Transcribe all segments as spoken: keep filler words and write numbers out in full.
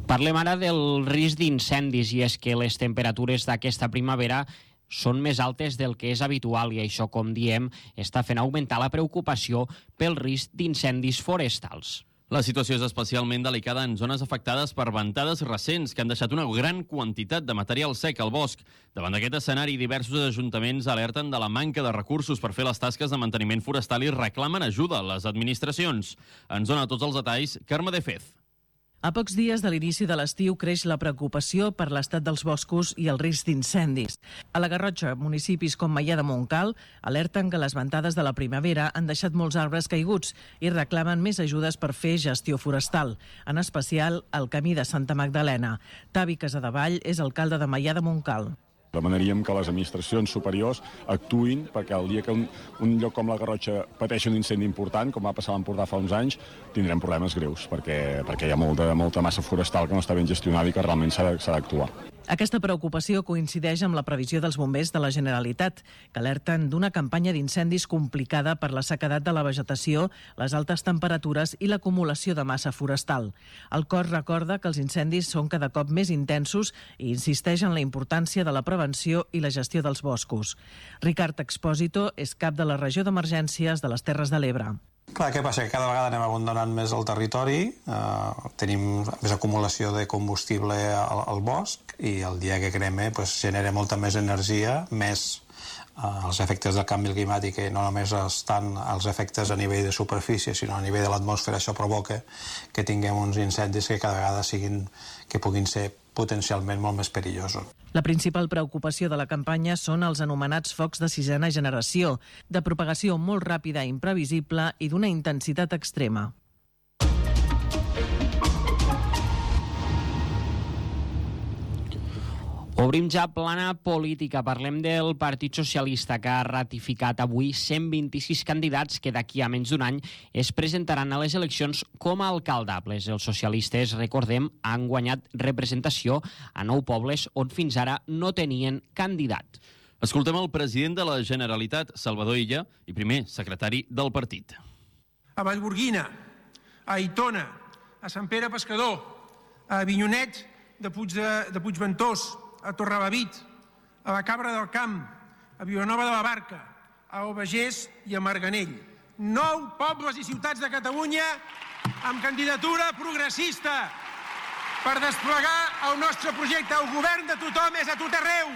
Parlem ara del risc d'incendis, i és que les temperatures d'aquesta primavera són més altes del que és habitual i això, com diem, està fent augmentar la preocupació pel risc d'incendis forestals. La situació és especialment delicada en zones afectades per ventades recents que han deixat una gran quantitat de material sec al bosc. Davant d'aquest escenari, diversos ajuntaments alerten de la manca de recursos per fer les tasques de manteniment forestal i reclamen ajuda a les administracions. Ens dona tots els detalls Carme de Fez. A pocs dies de l'inici de l'estiu creix la preocupació per l'estat dels boscos i el risc d'incendis. A la Garrotxa, municipis com Maià de Montcal alerten que les ventades de la primavera han deixat molts arbres caiguts i reclamen més ajudes per fer gestió forestal, en especial al camí de Santa Magdalena. Tavi Casadevall és alcalde de Maià de Montcal. Demanaríem que les administracions superiors actuïn perquè el dia que un, un lloc com la Garrotxa pateixi un incendi important, com va passar a l'Empordà fa uns anys, tindrem problemes greus, perquè, perquè hi ha molta, molta massa forestal que no està ben gestionada i que realment s'ha d'actuar. Aquesta preocupació coincideix amb la previsió dels bombers de la Generalitat, que alerten d'una campanya d'incendis complicada per la sequedat de la vegetació, les altes temperatures i l'acumulació de massa forestal. El cos recorda que els incendis són cada cop més intensos i insisteix en la importància de la prevenció i la gestió dels boscos. Ricard Expósito és cap de la regió d'emergències de les Terres de l'Ebre. Clar, què passa? Que cada vegada anem abandonant més el territori, eh, tenim més acumulació de combustible al, al bosc i el dia que crema pues, genera molta més energia, més eh, els efectes del canvi climàtic, que no només estan els efectes a nivell de superfície, sinó a nivell de l'atmosfera. Això provoca que tinguem uns incendis que cada vegada siguin, que puguin ser potencialment molt més perillosos. La principal preocupació de la campanya són els anomenats focs de sisena generació, de propagació molt ràpida i imprevisible i d'una intensitat extrema. Obrim ja plana política. Parlem del Partit Socialista, que ha ratificat avui cent vint-i-sis candidats que d'aquí a menys d'un any es presentaran a les eleccions com a alcaldables. Els socialistes, recordem, han guanyat representació a nou pobles on fins ara no tenien candidat. Escoltem el president de la Generalitat, Salvador Illa, i primer secretari del partit. A Vallgorguina, a Aitona, a Sant Pere Pescador, a Avinyonet de, Puig de, de Puigventós, a Torrelavit, a la Cabra del Camp, a Vilanova de la Barca, a Albagés i a Marganell. Nou pobles i ciutats de Catalunya amb candidatura progressista per desplegar el nostre projecte. El govern de tothom és a tot arreu.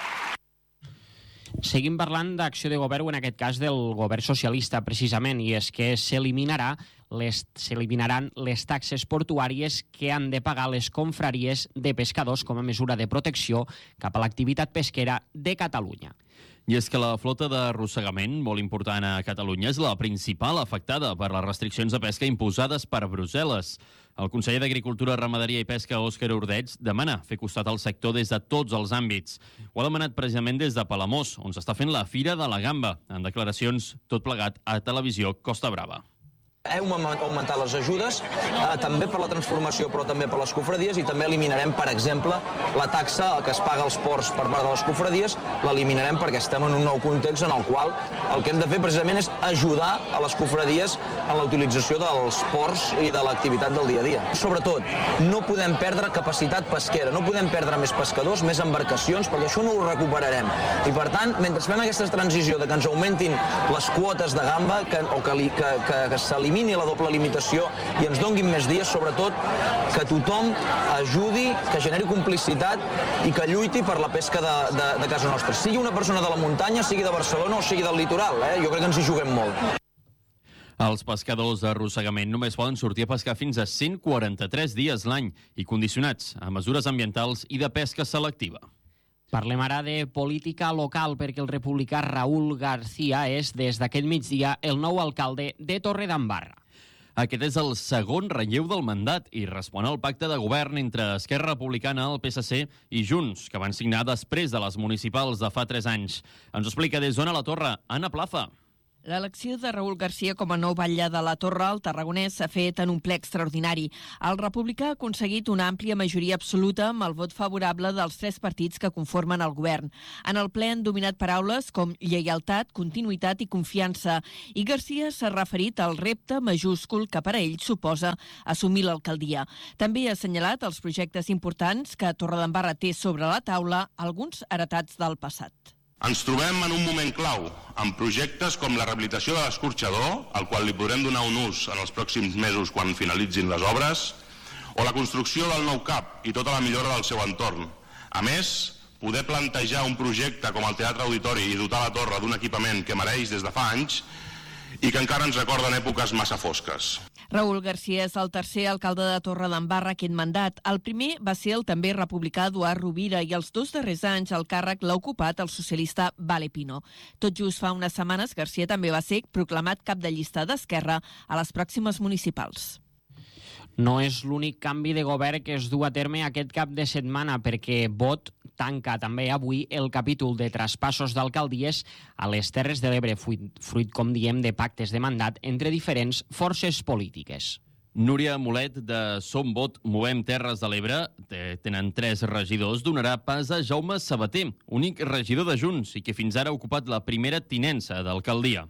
Seguim parlant d'acció de govern, o en aquest cas del govern socialista, precisament, i és que s'eliminarà les, s'eliminaran les taxes portuàries que han de pagar les confraries de pescadors com a mesura de protecció cap a l'activitat pesquera de Catalunya. I és que la flota d'arrossegament, molt important a Catalunya, és la principal afectada per les restriccions de pesca imposades per Brussel·les. El conseller d'Agricultura, Ramaderia i Pesca, Òscar Ordeig, demana fer costat al sector des de tots els àmbits. Ho ha demanat precisament des de Palamós, on s'està fent la Fira de la Gamba, en declaracions tot plegat a Televisió Costa Brava. Hem augmentat les ajudes, eh, també per la transformació, però també per les cofradies, i també eliminarem, per exemple, la taxa que es paga als ports per part de les cofradies, l'eliminarem perquè estem en un nou context en el qual el que hem de fer precisament és ajudar a les cofradies en la utilització dels ports i de l'activitat del dia a dia. Sobretot, no podem perdre capacitat pesquera, no podem perdre més pescadors, més embarcacions, perquè això no ho recuperarem. I per tant, mentre fem aquesta transició de que ens augmentin les quotes de gamba que, o que, li, que, que, que s'elimini la doble limitació i ens donguin més dies, sobretot que tothom ajudi, que generi complicitat i que lluiti per la pesca de, de, de casa nostra. Sigui una persona de la muntanya, sigui de Barcelona o sigui del litoral, eh? Jo crec que ens hi juguem molt. Els pescadors d'arrossegament només poden sortir a pescar fins a cent quaranta-tres dies l'any i condicionats a mesures ambientals i de pesca selectiva. Parlem ara de política local perquè el republicà Raúl García és, des d'aquest migdia, el nou alcalde de Torredembarra. Aquest és el segon relleu del mandat i respon al pacte de govern entre Esquerra Republicana, el P S C i Junts, que van signar després de les municipals de fa tres anys. Ens ho explica des d'Ona la Torre, Anna Plaza. L'elecció de Raül García com a nou batlle de la Torre al Tarragonès s'ha fet en un ple extraordinari. El republicà ha aconseguit una àmplia majoria absoluta amb el vot favorable dels tres partits que conformen el govern. En el ple han dominat paraules com lleialtat, continuïtat i confiança, i García s'ha referit al repte majúscul que per a ell suposa assumir l'alcaldia. També ha assenyalat els projectes importants que Torredembarra té sobre la taula, alguns heretats del passat. Ens trobem en un moment clau, amb projectes com la rehabilitació de l'escorxador, al qual li podrem donar un ús en els pròxims mesos quan finalitzin les obres, o la construcció del nou C A P i tota la millora del seu entorn. A més, poder plantejar un projecte com el Teatre Auditori i dotar la torre d'un equipament que mereix des de fa anys i que encara ens recorden èpoques massa fosques. Raül García és el tercer alcalde de Torredembarra aquest mandat. El primer va ser el també republicà Eduard Rovira i els dos darrers anys el càrrec l'ha ocupat el socialista Vale Pino. Tot just fa unes setmanes, García també va ser proclamat cap de llista d'Esquerra a les pròximes municipals. No és l'únic canvi de govern que es du a terme aquest cap de setmana, perquè Vot tanca també avui el capítol de traspassos d'alcaldies a les Terres de l'Ebre, fruit, fruit, com diem, de pactes de mandat entre diferents forces polítiques. Núria Molet, de Som Vot, Movem Terres de l'Ebre, tenen tres regidors, donarà pas a Jaume Sabater, únic regidor de Junts i que fins ara ha ocupat la primera tinença d'alcaldia.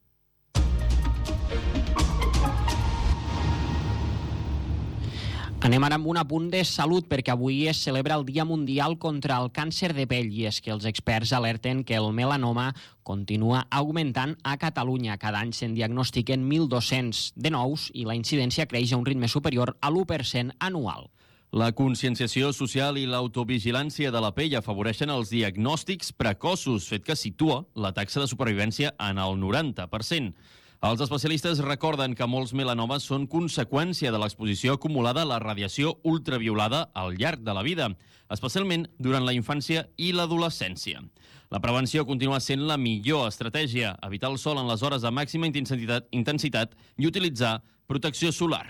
Anem ara amb un apunt de salut, perquè avui es celebra el Dia Mundial contra el Càncer de Pell i és que els experts alerten que el melanoma continua augmentant a Catalunya. Cada any se'n diagnostiquen mil dos-cents de nous i la incidència creix a un ritme superior a l'u per cent anual. La conscienciació social i l'autovigilància de la pell afavoreixen els diagnòstics precoços, fet que situa la taxa de supervivència en el noranta per cent. Els especialistes recorden que molts melanomes són conseqüència de l'exposició acumulada a la radiació ultraviolada al llarg de la vida, especialment durant la infància i l'adolescència. La prevenció continua sent la millor estratègia, evitar el sol en les hores de màxima intensitat, intensitat i utilitzar protecció solar.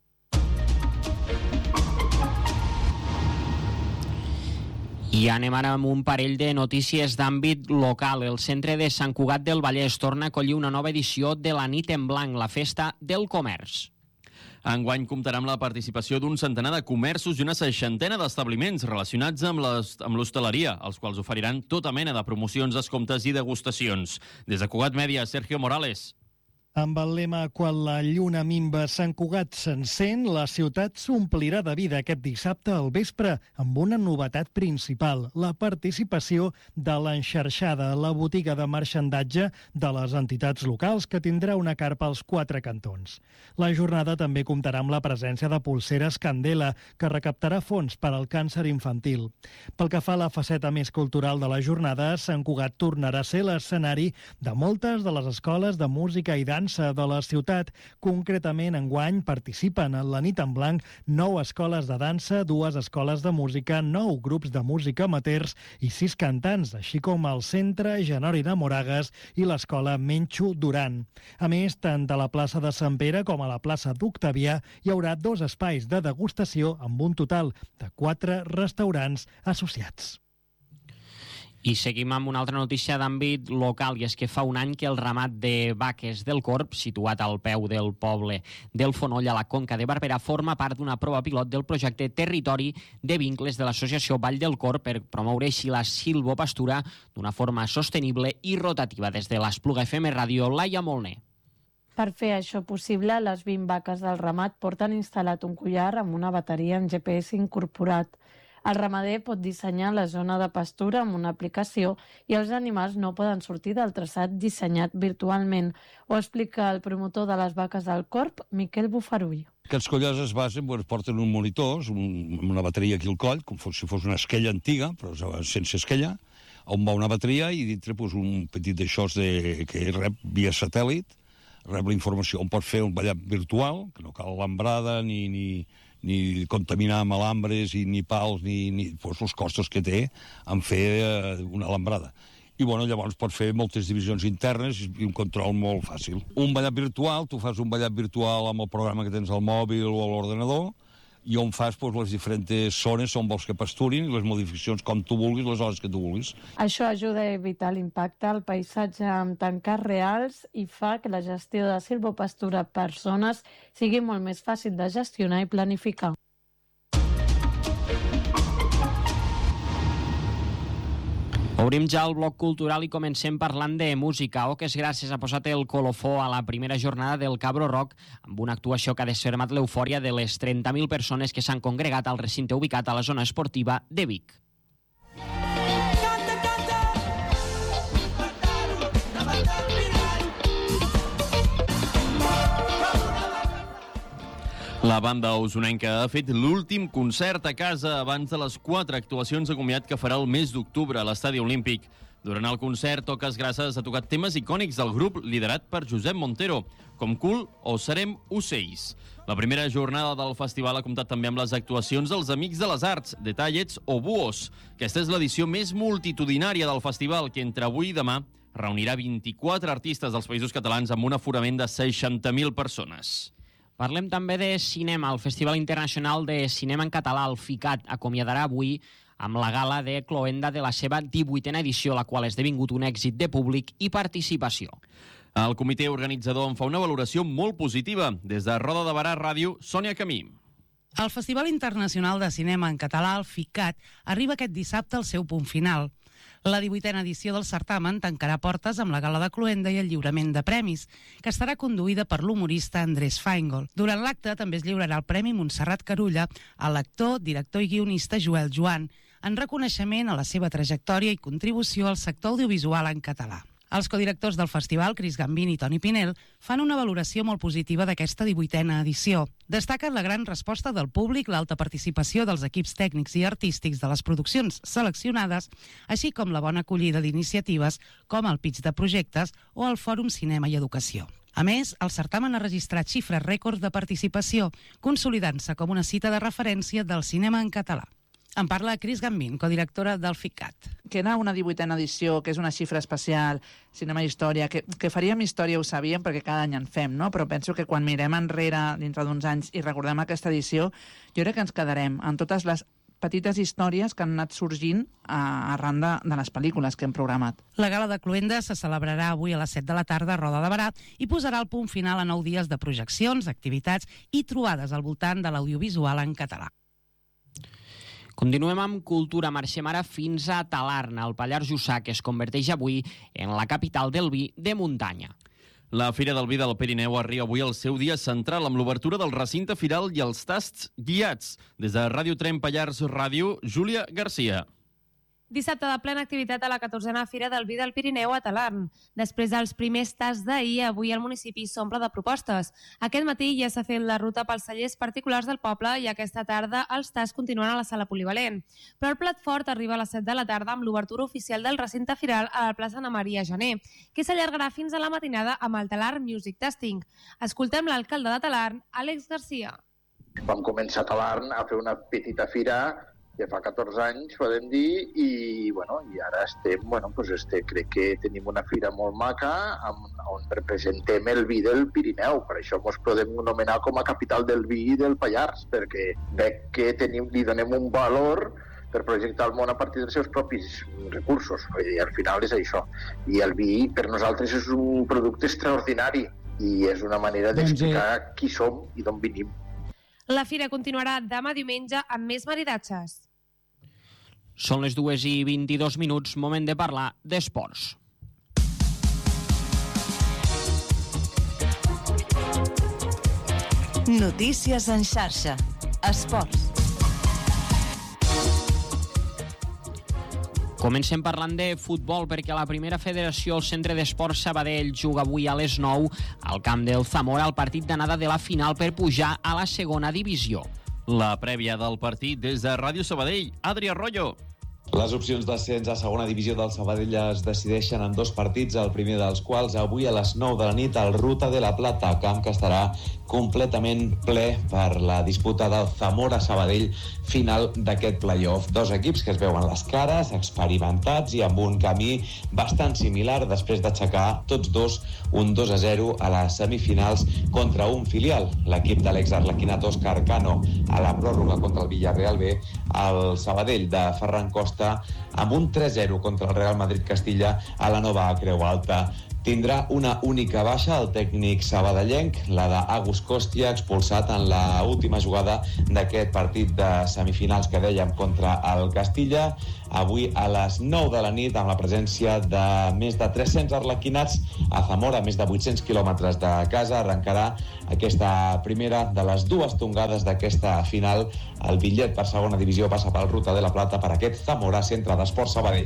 I anem ara amb un parell de notícies d'àmbit local. El centre de Sant Cugat del Vallès torna a acollir una nova edició de la Nit en Blanc, la festa del comerç. Enguany comptarà amb la participació d'un centenar de comerços i una seixantena d'establiments relacionats amb l'hostaleria, els quals oferiran tota mena de promocions, descomptes i degustacions. Des de Cugat Mèdia, Sergio Morales. Amb el lema «Quan la lluna minva, Sant Cugat s'encén», la ciutat s'omplirà de vida aquest dissabte al vespre amb una novetat principal, la participació de l'Enxarxada, la botiga de marxandatge de les entitats locals que tindrà una carpa als quatre cantons. La jornada també comptarà amb la presència de Polseres Candela, que recaptarà fons per al càncer infantil. Pel que fa a la faceta més cultural de la jornada, Sant Cugat tornarà a ser l'escenari de moltes de les escoles de música i dansa de la ciutat. Concretament, enguany participen en la Nit en Blanc nou escoles de dansa, dues escoles de música, nou grups de música amateurs i sis cantants, així com el Centre Genori de Moragues i l'escola Menxo Duran. A més, tant a la plaça de Sant Pere com a la plaça d'Octavià hi haurà dos espais de degustació amb un total de quatre restaurants associats. I seguim amb una altra notícia d'àmbit local, i és que fa un any que el ramat de vaques del Corb, situat al peu del poble del Fonoll, a la Conca de Barberà, forma part d'una prova pilot del projecte Territori de Vincles de l'associació Vall del Corb per promoure així la silvopastura d'una forma sostenible i rotativa. Des de l'Espluga F M Ràdio, Laia Molner. Per fer això possible, les vint vaques del ramat porten instal·lat un collar amb una bateria amb G P S incorporat. El ramader pot dissenyar la zona de pastura amb una aplicació i els animals no poden sortir del traçat dissenyat virtualment. Ho explica el promotor de les vaques del Corb, Miquel Bufarull. Aquests collars es basen, bueno, porten un monitor, un, una bateria aquí al coll, com si fos una esquella antiga, però sense esquella, on va una bateria i dintre pues, un petit d'això de, que rep via satèl·lit, rep la informació on pot fer un ballat virtual, que no cal alambrada ni... ni ni contaminar amb alambres, i ni pals, ni, ni pues, els costos que té en fer eh, una alambrada. I bueno, llavors pots fer moltes divisions internes i un control molt fàcil. Un ballat virtual, tu fas un ballat virtual amb el programa que tens al mòbil o a l'ordenador, i on fas doncs, les diferents zones on vols que pasturin, les modificacions com tu vulguis, les hores que tu vulguis. Això ajuda a evitar l'impacte al paisatge amb tancats reals i fa que la gestió de silvopastura per zones sigui molt més fàcil de gestionar i planificar. Obrim ja el bloc cultural i comencem parlant de música. Oques Gràcies ha posat el colofó a la primera jornada del Cabro Rock amb una actuació que ha desfermat l'eufòria de les trenta mil persones que s'han congregat al recinte ubicat a la zona esportiva de Vic. La banda usonenca ha fet l'últim concert a casa abans de les quatre actuacions de comiat que farà el mes d'octubre a l'Estadi Olímpic. Durant el concert, Oques Grasses ha tocat temes icònics del grup liderat per Josep Montero, com Cool o Serem Ocells. La primera jornada del festival ha comptat també amb les actuacions dels Amics de les Arts, Detallets o Buos. Aquesta és l'edició més multitudinària del festival, que entre avui i demà reunirà vint-i-quatre artistes dels Països Catalans amb un aforament de seixanta mil persones. Parlem també de cinema. El Festival Internacional de Cinema en Català, el FICAT, acomiadarà avui amb la gala de cloenda de la seva divuitena edició, la qual ha esdevingut un èxit de públic i participació. El comitè organitzador en fa una valoració molt positiva. Des de Roda de Barà Ràdio, Sònia Camí. El Festival Internacional de Cinema en Català, el FICAT, arriba aquest dissabte al seu punt final. La divuitena edició del certamen tancarà portes amb la gala de cloenda i el lliurament de premis, que estarà conduïda per l'humorista Andrés Feingold. Durant l'acte també es lliurarà el Premi Montserrat Carulla a l'actor, director i guionista Joel Joan, en reconeixement a la seva trajectòria i contribució al sector audiovisual en català. Els codirectors del festival, Cris Gambín i Toni Pinel, fan una valoració molt positiva d'aquesta divuitena edició. Destaquen la gran resposta del públic, l'alta participació dels equips tècnics i artístics de les produccions seleccionades, així com la bona acollida d'iniciatives com el pitch de projectes o el Fòrum Cinema i Educació. A més, el certamen ha registrat xifres rècords de participació, consolidant-se com una cita de referència del cinema en català. En parla Cris Gambín, codirectora del FICAT. Que era una divuitena edició, que és una xifra especial, cinema i història, que, que faríem història ho sabíem perquè cada any en fem, no? Però penso que quan mirem enrere dintre d'uns anys i recordem aquesta edició, jo crec que ens quedarem en totes les petites històries que han anat sorgint a, arran de, de les pel·lícules que hem programat. La gala de cloenda se celebrarà avui a les set de la tarda a Roda de Barà i posarà el punt final a nou dies de projeccions, activitats i trobades al voltant de l'audiovisual en català. Continuem amb cultura. Marxem ara fins a Talarn, el Pallars Jussà, que es converteix avui en la capital del vi de muntanya. La Fira del Vi del Pirineu arriba avui al seu dia central amb l'obertura del recinte firal i els tasts guiats. Des de Ràdio Trem Pallars Ràdio, Júlia Garcia. Dissabte de plena activitat a la catorzena Fira del Vi del Pirineu a Talarn. Després dels primers tasts d'ahir, avui el municipi s'omple de propostes. Aquest matí ja s'ha fet la ruta pels cellers particulars del poble i aquesta tarda els tasts continuen a la sala polivalent. Però el plat fort arriba a les set de la tarda amb l'obertura oficial del recinte firal a la plaça Ana Maria Gené, que s'allargarà fins a la matinada amb el Talarn Music Tasting. Escoltem l'alcalde de Talarn, Àlex Garcia. Vam començar a Talarn a fer una petita fira ja fa catorze anys, podem dir, i, bueno, i ara estem, bueno, pues este, crec que tenim una fira molt maca amb, on representem el vi del Pirineu. Per això ens podem anomenar com a capital del vi del Pallars, perquè veig que tenim, li donem un valor per projectar el món a partir dels seus propis recursos. I al final és això. I el vi per nosaltres és un producte extraordinari i és una manera d'explicar qui som i d'on venim. La fira continuarà demà diumenge amb més maridatges. Són les dues i vint-i-dos minuts, moment de parlar d'esports. Notícies en xarxa. Esports. Comencem parlant de futbol perquè la primera federació, el Centre d'Esports Sabadell, juga avui a les nou al camp del Zamora el partit d'anada de la final per pujar a la segona divisió. La prèvia del partit des de Ràdio Sabadell, Adri Arroyo. Les opcions d'ascens a segona divisió del Sabadell es decideixen en dos partits, el primer dels quals avui a les nou de la nit al Ruta de la Plata, camp que estarà completament ple per la disputa del Zamora-Sabadell final d'aquest play-off. Dos equips que es veuen les cares, experimentats i amb un camí bastant similar després d'aixecar tots dos un dos a zero a les semifinals contra un filial, l'equip de l'exarlequinat Òscar Cano a la pròrroga contra el Villarreal B, el Sabadell de Ferran Costa amb un tres zero contra el Real Madrid Castilla a la nova Creu Alta. Tindrà una única baixa el tècnic sabadellenc, la d'Agus Kostia, expulsat en la última jugada d'aquest partit de semifinals que dèiem contra el Castilla. Avui a les nou de la nit, amb la presència de més de tres-cents arlequinats a Zamora, més de vuit-cents quilòmetres de casa, arrencarà aquesta primera de les dues tongades d'aquesta final. El bitllet per segona divisió passa pel Ruta de la Plata per aquest Zamora Centre d'Esports Sabadell.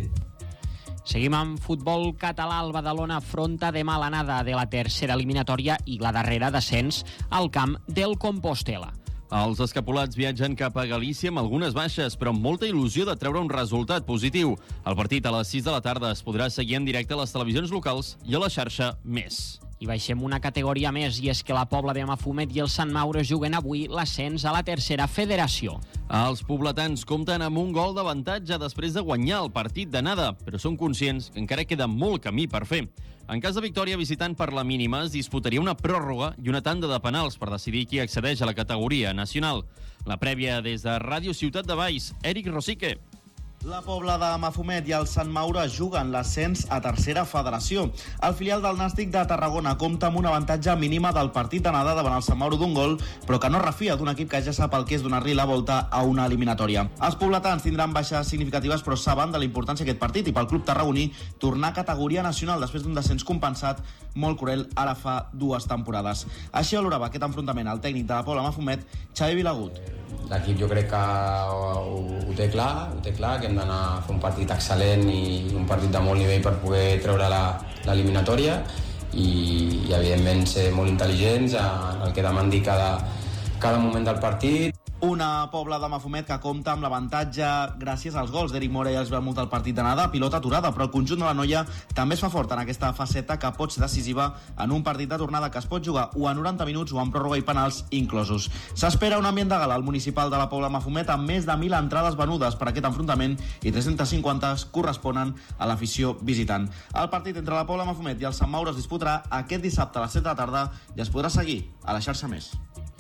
Seguim amb futbol català. El Badalona afronta demà l'anada de la tercera eliminatòria i la darrera d'ascens al camp del Compostel·la. Els escapulats viatgen cap a Galícia amb algunes baixes, però amb molta il·lusió de treure un resultat positiu. El partit a les sis de la tarda es podrà seguir en directe a les televisions locals i a la xarxa Més. I baixem una categoria més, i és que la Pobla de Mafumet i el Sant Mauro juguen avui l'ascens a la tercera federació. Els pobletans compten amb un gol d'avantatge després de guanyar el partit d'anada, però són conscients que encara queda molt camí per fer. En cas de victòria visitant per la mínima, es disputaria una pròrroga i una tanda de penals per decidir qui accedeix a la categoria nacional. La prèvia des de Ràdio Ciutat de Valls, Eric Rosique. La Pobla de Mafumet i el Sant Mauro juguen l'ascens a tercera federació. El filial del Nàstic de Tarragona compta amb un avantatge mínima del partit d'anada davant el Sant Mauro d'un gol, però que no refia d'un equip que ja sap el que és donar-li la volta a una eliminatòria. Els pobletans tindran baixes significatives, però saben de la importància d'aquest partit i pel club tarragoní tornar a categoria nacional després d'un descens compensat molt cruel ara fa dues temporades. Així valorava aquest enfrontament el tècnic de la Pobla de Mafumet, Xavi Vilagut. L'equip jo crec que ho, ho té clar, ho té clar, que hem d'anar a fer un partit excel·lent i un partit de molt nivell per poder treure l'eliminatòria i, i evidentment ser molt intel·ligents en el que demandi cada, cada moment del partit. Una Pobla de Mafumet que compta amb l'avantatge gràcies als gols d'Eric Mora i els Belmut al partit d'anada, pilota aturada, però el conjunt de la noia també es fa fort en aquesta faceta que pot ser decisiva en un partit de tornada que es pot jugar o a noranta minuts o en pròrroga i penals inclosos. S'espera un ambient de gala al municipal de la Pobla de Mafumet amb més de mil entrades venudes per aquest enfrontament i tres-centes cinquanta corresponen a l'afició visitant. El partit entre la Pobla de Mafumet i el Sant Mauro es disputarà aquest dissabte a les set de la tarda i es podrà seguir a la xarxa Més.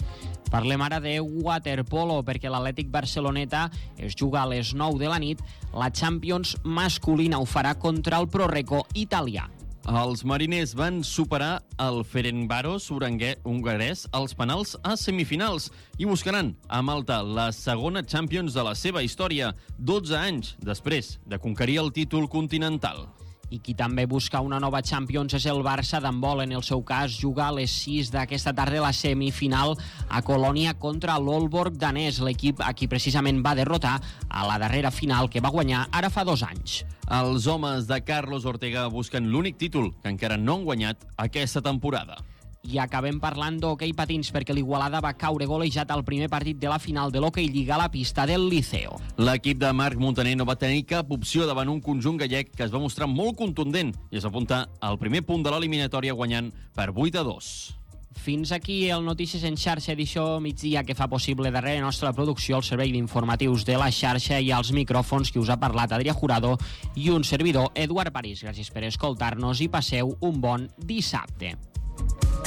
Parlem ara de waterpolo, perquè l'Atlètic Barceloneta es juga a les nou de la nit. La Champions masculina ho farà contra el Proreco italià. Els mariners van superar el Ferencváros hongarès als penals a semifinals i buscaran a Malta la segona Champions de la seva història, dotze anys després de conquerir el títol continental. I qui també busca una nova Champions és el Barça d'handbol. En el seu cas, juga a les sis d'aquesta tarda la semifinal a Colònia contra l'Aalborg danès, l'equip a qui precisament va derrotar a la darrera final que va guanyar ara fa dos anys. Els homes de Carlos Ortega busquen l'únic títol que encara no han guanyat aquesta temporada. I acabem parlant d'hoquei patins, perquè l'Igualada va caure golejat al primer partit de la final de l'hoquei lliga a la pista del Liceo. L'equip de Marc Montaner no va tenir cap opció davant un conjunt gallec que es va mostrar molt contundent i es va apuntar al primer punt de l'eliminatòria guanyant per vuit a dos. Fins aquí el Notícies en xarxa edició migdia que fa possible darrere nostra producció el servei d'informatius de la xarxa i als micròfons que us ha parlat Adrià Jurado i un servidor, Eduard París. Gràcies per escoltar-nos i passeu un bon dissabte.